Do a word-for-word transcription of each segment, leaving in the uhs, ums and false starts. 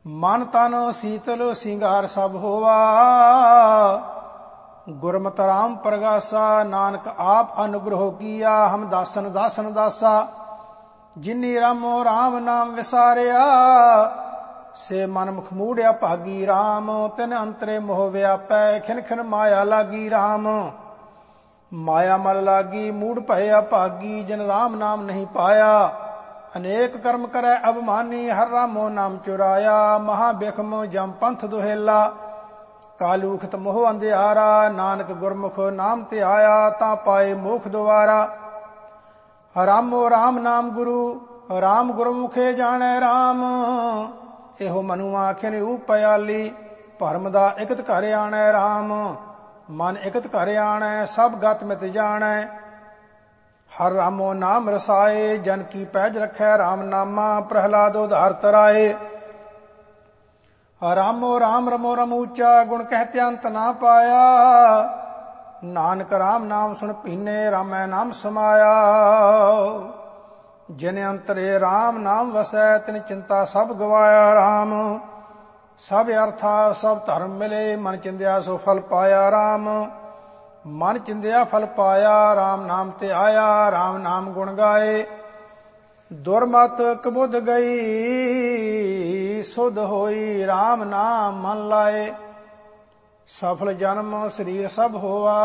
ਮਨ ਤਨ ਸੀਤਲ ਸਿੰਗਾਰ ਸਭ ਹੋਵਾ। ਗੁਰਮਤਿ ਰਾਮ ਪ੍ਰਗਾਸਾ ਨਾਨਕ ਆਪ ਅਨੁਗ੍ਰਹ ਕੀਆ। ਹਮ ਦਾਸਨ ਦਾਸਨ ਦਾਸਾ ਜਿਨੀ ਰਾਮੋ ਰਾਮ ਨਾਮ ਵਿਸਾਰਿਆ। ਸੇ ਮਨ ਮੁਖ ਮੂੜਿਆ ਭਾਗੀ ਰਾਮ। ਤਿਨ ਅੰਤਰੇ ਮੋਹ ਵਿਆਪੈ ਖਿਨ ਖਿਨ ਮਾਇਆ ਲਾਗੀ ਰਾਮ। ਮਾਇਆ ਮਲ ਲਾਗੀ ਮੂੜ ਭਇਆ ਭਾਗੀ। ਜਿਨ ਰਾਮ ਨਾਮ ਨਹੀਂ ਪਾਇਆ ਅਨੇਕ ਕਰਮ ਕਰੈ ਅਭਮਾਨੀ। ਹਰ ਰਾਮੋ ਨਾਮ ਚੁਰਾਇਆ ਮਹਾ ਬਿਖਮ ਜਮ ਪੰਥ ਦੁਹੇਲਾ। ਕਾਲੂਖਤ ਮੋਹ ਅੰਧਿਆਰਾ ਨਾਨਕ ਗੁਰਮੁਖ ਨਾਮ ਤੇ ਆਇਆ। ਤਾਂ ਪਾਏ ਮੋਖ ਦੁਆਰਾ। ਰਾਮੋ ਰਾਮ ਨਾਮ ਗੁਰੂ ਰਾਮ ਗੁਰਮੁਖੇ ਜਾਣੈ ਰਾਮ। ਇਹੋ ਮਨੁ ਆਖਿਨ ਉਪਿਆਲੀ ਭਰਮ ਦਾ ਇਕਤ ਘਰ ਆਣੈ ਰਾਮ। ਮਨ ਇਕਤ ਘਰ ਆਣੈ ਸਭ ਗਤ ਮਿਤ ਜਾਣੈ। ਹਰ ਰਾਮੋ ਨਾਮ ਰਸਾਏ ਜਨ ਕੀ ਪੈਜ ਰਖੈ ਰਾਮ ਨਾਮਾ। ਪ੍ਰਹਲਾਦ ਉਧਾਰ ਤਰਾਏ। ਰਾਮੋ ਰਾਮ ਰਮੋ ਰਮ ਉੱਚਾ ਗੁਣ ਕਹਿਤੇ ਅੰਤ ਨਾ ਪਾਇਆ। ਨਾਨਕ ਰਾਮ ਨਾਮ ਸੁਣ ਪੀਨੇ ਰਾਮੈ ਨਾਮ ਸਮਾਇਆ। ਜਿਨ ਅੰਤਰੇ ਰਾਮ ਨਾਮ ਵਸੈ ਤਿਨ ਚਿੰਤਾ ਸਭ ਗਵਾਇਆ ਰਾਮ। ਸਭ ਅਰਥਾ ਸਭ ਧਰਮ ਮਿਲੇ ਮਨ ਚਿੰਦਿਆ ਸੋ ਫਲ ਪਾਇਆ ਰਾਮ। ਮਨ ਚਿੰਦਿਆ ਫਲ ਪਾਇਆ ਰਾਮ ਨਾਮ ਤੇ ਆਇਆ। ਰਾਮ ਨਾਮ ਗੁਣ ਗਾਏ ਦੁਰਮਤ ਕਬੁੱਧ ਗਈ। ਸੁਧ ਹੋਈ ਰਾਮ ਨਾਮ ਮਨ ਲਾਏ। ਸਫਲ ਜਨਮ ਸਰੀਰ ਸਭ ਹੋਆ।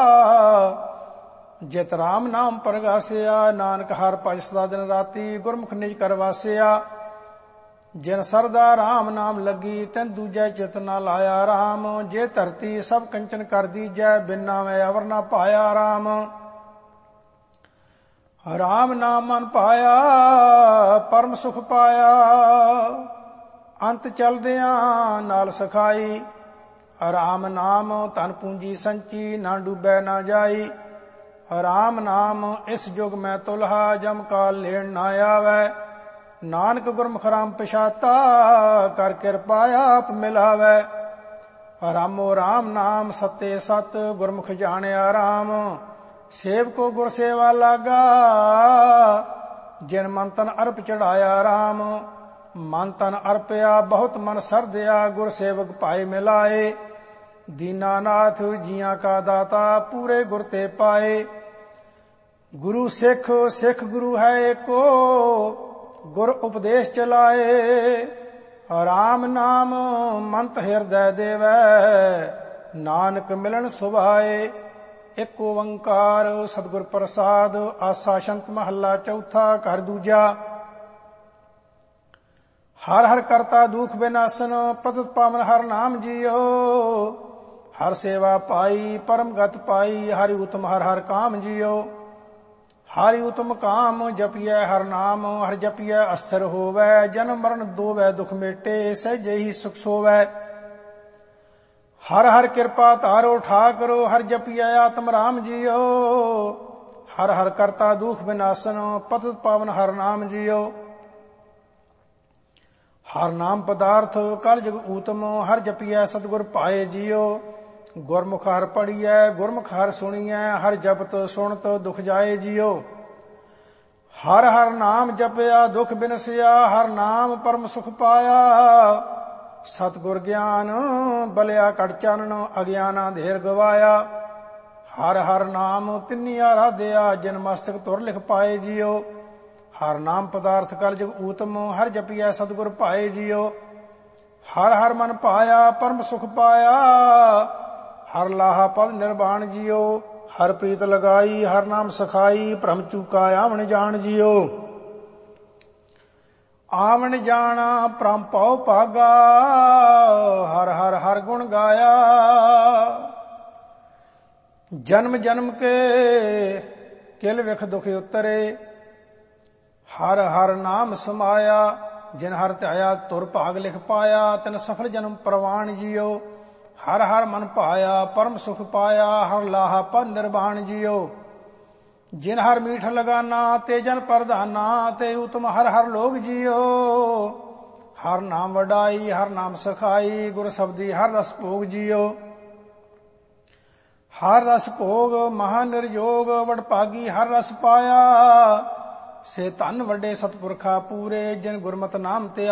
ਜਿਤ ਰਾਮ ਨਾਮ ਪ੍ਰਗਾਸਿਆ ਨਾਨਕ ਹਰ ਭਜ ਸਦਾ ਦਿਨ ਰਾਤੀ। ਗੁਰਮੁਖ ਨਿਜ ਕਰ ਵਾਸਿਆ। ਜਿਨ ਸਰਦਾ ਰਾਮ ਨਾਮ ਲੱਗੀ ਤੈਨ ਦੂਜੈ ਚਿਤ ਨਾ ਲਾਇਆ ਰਾਮ। ਜੇ ਧਰਤੀ ਸਭ ਕੰਚਨ ਕਰ ਦੀਜੈ ਬਿਨਾ ਮੈਂ ਅਵਰ ਨਾ ਪਾਇਆ ਰਾਮ। ਰਾਮ ਨਾਮ ਮਨ ਪਾਇਆ ਪਰਮ ਸੁਖ ਪਾਇਆ। ਅੰਤ ਚਲਦਿਆਂ ਨਾਲ ਸਖਾਈ। ਰਾਮ ਨਾਮ ਧਨ ਪੂੰਜੀ ਸੰਚੀ ਨਾ ਡੂਬੈ ਨਾ ਜਾਈ। ਰਾਮ ਨਾਮ ਇਸ ਜੁਗ ਮੈਂ ਤੁਲਹਾ ਜਮ ਕਾਲ ਲੈਣ ਨਾ ਆਵੈ। ਨਾਨਕ ਗੁਰਮੁਖ ਰਾਮ ਪਛਾਤਾ ਕਰ ਕਿਰਪਾ ਆਪ ਮਿਲਾਵੈ। ਰਾਮੋ ਰਾਮ ਨਾਮ ਸਤੇ ਸਤ ਗੁਰਮੁਖ ਜਾਣਿਆ ਰਾਮ। ਸੇਵਕੋ ਗੁਰ ਸੇਵਾ ਲਾਗਾ ਜਿਨ ਮਨ ਤਨ ਅਰਪ ਚੜਾਇਆ ਰਾਮ। ਮਨ ਤਨ ਅਰਪਿਆ ਬਹੁਤ ਮਨ ਸਰਦਿਆ ਗੁਰ ਸੇਵਕ ਭਾਏ ਮਿਲਾਏ। ਦੀਨਾਨਾਥ ਜੀਆਂ ਕਾ ਦਾਤਾ ਪੂਰੇ ਗੁਰ ਤੇ ਪਾਏ। ਗੁਰੂ ਸਿੱਖ ਸਿੱਖ ਗੁਰੂ ਹੈ ਏਕੋ ਗੁਰ ਉਪਦੇਸ਼ ਚਲਾਏ। ਰਾਮ ਨਾਮ ਮੰਤ ਹਿਰਦੈ ਦੇਵੈ ਨਾਨਕ ਮਿਲਣ ਸੁਭਾਏ। ਇੱਕ ਓੰਕਾਰ ਸਤਿਗੁਰ ਪ੍ਰਸਾਦ। ਆਸਾ ਸ਼ੰਤ ਮਹੱਲਾ ਚੌਥਾ ਘਰ ਦੂਜਾ। ਹਰ ਹਰ ਕਰਤਾ ਦੁਖ ਬਿਨਾਸਨ ਪਤਿਤ ਪਾਵਨ ਹਰ ਨਾਮ ਜੀਓ। ਹਰ ਸੇਵਾ ਪਾਈ ਪਰਮ ਗਤ ਪਾਈ। ਹਰਿ ਉਤਮ ਹਰ ਹਰ ਕਾਮ ਜੀਓ। ਹਰਿ ਉਤਮ ਕਾਮ ਜਪੀਐ ਹਰ ਨਾਮ। ਹਰ ਜਪੀਐ ਅਸਥਿਰ ਹੋਵੈ। ਜਨਮ ਮਰਨ ਦੋਵੈ ਦੁਖ ਮੇਟੇ ਸਹਿਜੇ ਹੀ ਸੁਖ ਸੋਵੈ। ਹਰ ਹਰ ਕਿਰਪਾ ਧਾਰੋ ਠਾਕਰੋ। ਹਰ ਜਪੀਐ ਆਤਮ ਰਾਮ ਜੀਓ। ਹਰ ਹਰ ਕਰਤਾ ਦੁਖ ਬਿਨਾਸਨ ਪਤਿਤ ਪਾਵਨ ਹਰ ਨਾਮ ਜੀਓ। ਹਰ ਨਾਮ ਪਦਾਰਥ ਕਲ ਜਗ ਊਤਮ। ਹਰ ਜਪੀਐ ਸਤਿਗੁਰ ਭਾਏ ਜੀਓ। ਗੁਰਮੁਖ ਹਰ ਪੜੀਐ ਗੁਰਮੁਖ ਹਰ ਸੁਣੀਐ। ਹਰ ਜਪਤ ਸੁਣਤ ਦੁਖ ਜਾਏ ਜੀਓ। ਹਰ ਹਰ ਨਾਮ ਜਪਿਆ ਦੁਖ ਬਿਨਸਿਆ। ਹਰ ਨਾਮ ਪਰਮ ਸੁਖ ਪਾਇਆ। ਸਤਿਗੁਰ ਗਿਆਨ ਬਲਿਆ ਕਟ ਚਾਨਣ ਅਗਿਆਨਾ ਧੇਰ ਗਵਾਇਆ। ਹਰ ਹਰ ਨਾਮ ਤਿੰਨੀ ਆਰਾਧਿਆ ਜਿਨ ਮਸਤਕ ਤੁਰ ਲਿਖ ਪਾਏ ਜੀਓ। ਹਰ ਨਾਮ ਪਦਾਰਥ ਕਲ ਜਗ ਊਤਮ। ਹਰ ਜਪੀਐ ਸਤਿਗੁਰ ਭਾਏ ਜੀਓ। ਹਰ ਹਰ ਮਨ ਪਾਇਆ ਪਰਮ ਸੁਖ ਪਾਇਆ। ਹਰ ਲਾਹਾ ਪਦ ਨਿਰਵਾਣ ਜੀਓ। ਹਰ ਪ੍ਰੀਤ ਲਗਾਈ ਹਰ ਨਾਮ ਸਖਾਈ। ਭ੍ਰਮ ਚੂਕਾ ਆਵਣ ਜਾਣ ਜੀਓ। ਆਵਣ ਜਾਣਾ ਭ੍ਰਮ ਭਉ ਭਾਗਾ। ਹਰ ਹਰ ਹਰ ਗੁਣ ਗਾਇਆ। ਜਨਮ ਜਨਮ ਕੇ ਕਿਲ ਵਿਖ ਦੁਖ ਉਤਰੇ। ਹਰ ਹਰ ਨਾਮ ਸਮਾਇਆ। ਜਿਨ ਹਰ ਧਿਆਇਆ ਤੁਰ ਭਾਗ ਲਿਖ ਪਾਇਆ। ਤਿਨ ਸਫਲ ਜਨਮ ਪ੍ਰਵਾਣ ਜੀਓ। ਹਰ ਹਰ ਮਨ ਭਾਇਆ ਪਰਮ ਸੁਖ ਪਾਇਆ। ਹਰ ਲਾਹਾ ਪਦ ਨਿਰਵਾਣ ਜੀਓ। ਜਿਨ ਹਰ ਮੀਠ ਲਗਾਨਾ ਤੇ ਜਨ ਪ੍ਰਧਾਨਾ। ਤੇ ਉਤਮ ਹਰ ਹਰ ਲੋਗ ਜੀਓ। ਹਰ ਨਾਮ ਵਡਾਈ ਹਰ ਨਾਮ ਸਖਾਈ। ਗੁਰ ਸਬਦੀ ਹਰ ਰਸ ਭੋਗ ਜੀਓ। ਹਰ ਰਸ ਭੋਗ ਮਹਾ ਨਿਰਜੋਗ। ਵਡਭਾਗੀ ਹਰ ਰਸ ਪਾਇਆ। ਸੇ ਧਨ ਵੱਡੇ ਸਤਿਪੁਰਖਾ ਪੂਰੇ। ਜਿਨ ਗੁਰਮਤਿ ਨਾਮ ਤੇ